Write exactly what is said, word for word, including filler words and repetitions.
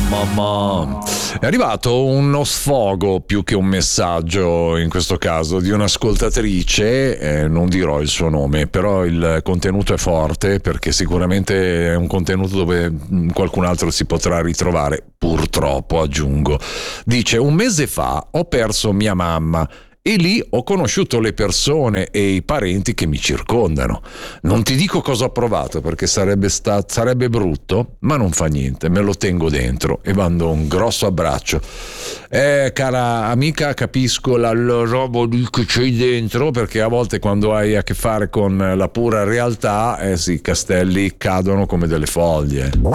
Mamma. È arrivato uno sfogo più che un messaggio, in questo caso, di un'ascoltatrice, eh, non dirò il suo nome, però il contenuto è forte perché sicuramente è un contenuto dove qualcun altro si potrà ritrovare, purtroppo aggiungo. Dice: un mese fa ho perso mia mamma e lì ho conosciuto le persone e i parenti che mi circondano. Non ti dico cosa ho provato perché sarebbe, sta- sarebbe brutto, ma non fa niente, me lo tengo dentro e mando un grosso abbraccio. Eh, cara amica, capisco la, la roba lì che c'hai dentro, perché a volte quando hai a che fare con la pura realtà, eh sì, i castelli cadono come delle foglie.